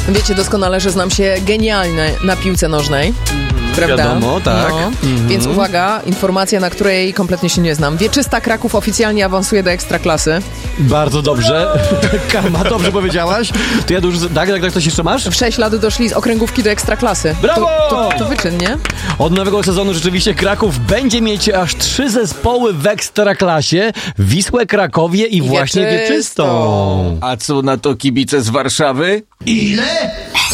Wiecie doskonale, że znam się genialnie na piłce nożnej. Prawda? Wiadomo, tak. No. Więc uwaga, informacja, na której kompletnie się nie znam. Wieczysta Kraków oficjalnie awansuje do Ekstraklasy. Bardzo dobrze. Karma, dobrze powiedziałaś. To ja już... Tak, coś jeszcze masz? W 6 lat doszli z okręgówki do Ekstraklasy. Brawo! To wyczyn, nie? Od nowego sezonu rzeczywiście Kraków będzie mieć aż 3 zespoły w Ekstraklasie. Wisłę, Krakowie i właśnie Wieczystą. A co na to kibice z Warszawy? Ile?